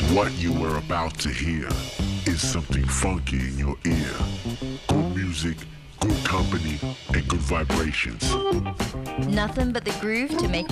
What you were about to hear is something funky in your ear. Good music, good company, and good vibrations. Nothing but the groove to make